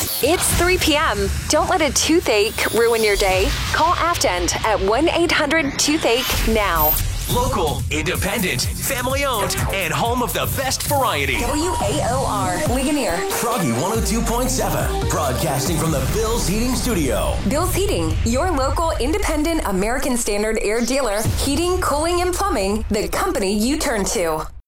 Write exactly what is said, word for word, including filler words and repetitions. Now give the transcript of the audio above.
It's three p.m. Don't let a toothache ruin your day. Call Aftent at one eight hundred toothache now. Local, independent, family-owned, and home of the best variety. W A O R, Ligonier. Froggy one oh two point seven, broadcasting from the Bill's Heating Studio. Bill's Heating, your local independent American Standard air dealer. Heating, cooling, and plumbing, the company you turn to.